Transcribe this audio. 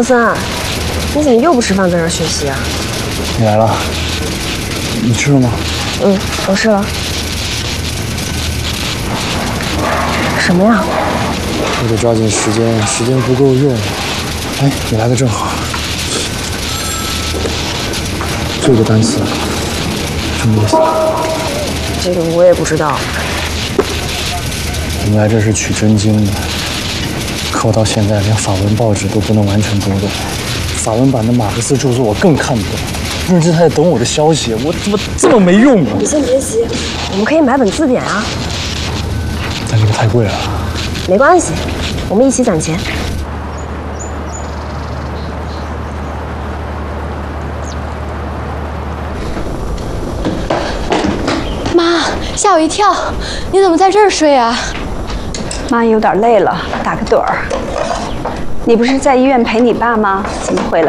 福森，你怎么又不吃饭在这儿学习啊？ 你来了，你吃了吗？ 嗯，我吃了。什么呀？ 我得抓紧时间，时间不够用。哎，你来的正好。这个单词什么意思？ 这个我也不知道。 我们来这是取真经的，可我到现在连法文报纸都不能完全读懂，法文版的马克思著作我更看不懂。润之他在等我的消息，我怎么这么没用啊？ 你先别急，我们可以买本字典啊。 但这个太贵了。 没关系，我们一起攒钱。 妈，吓我一跳！你怎么在这儿睡啊？ 妈有点累了，打个盹儿。你不是在医院陪你爸吗？怎么回来